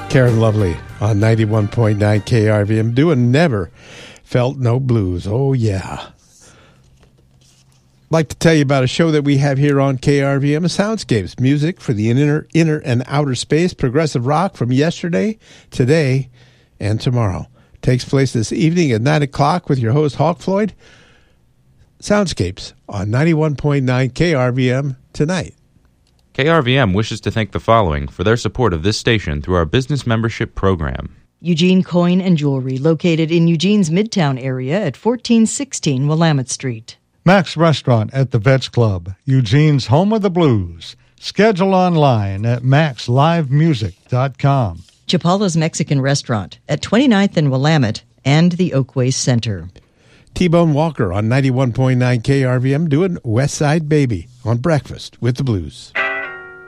Karen Lovely on 91.9 KRVM doing Never Felt No Blues. Oh, yeah. I'd like to tell you about a show that we have here on KRVM, Soundscapes, music for the inner and outer space, progressive rock from yesterday, today, and tomorrow. Takes place this evening at 9 o'clock with your host, Hawk Floyd. Soundscapes on 91.9 KRVM tonight. KRVM wishes to thank the following for their support of this station through our business membership program. Eugene Coin and Jewelry, located in Eugene's Midtown area at 1416 Willamette Street. Mac's Restaurant at the Vets Club, Eugene's home of the blues. Schedule online at maxlivemusic.com. Chapala's Mexican Restaurant at 29th and Willamette and the Oakway Center. T-Bone Walker on 91.9 KRVM doing West Side Baby on Breakfast with the Blues.